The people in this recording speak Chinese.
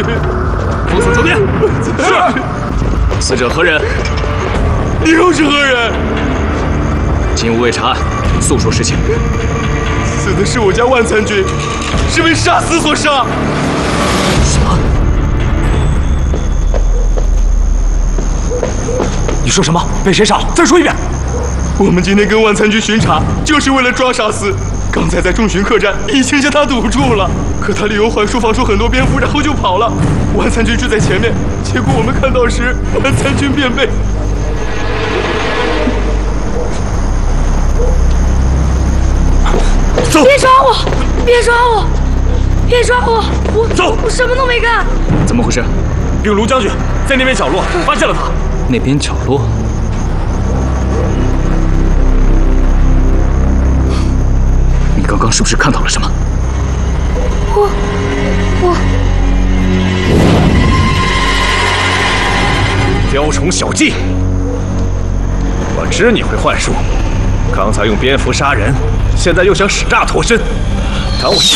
封锁酒店。是。死者何人？ 你又是何人？ 金无畏查案，速说实情。 死的是我家万参军，是被杀死所杀。 什么？你说什么？被谁杀？再说一遍。 我们今天跟万参军巡查，就是为了抓杀死。刚才在中巡客栈已经将他堵住了，可他利用槐树放出很多蝙蝠，然后就跑了。万参军追在前面，结果我们看到时，万参军便被…… 走！ 别抓我！别抓我！别抓我！我什么都没干。 怎么回事？ 禀卢将军，在那边角落发现了他。 那边角落。你刚刚是不是看到了什么？ 我雕虫小技！我知你会幻术，刚才用蝙蝠杀人，现在又想使诈脱身，赶我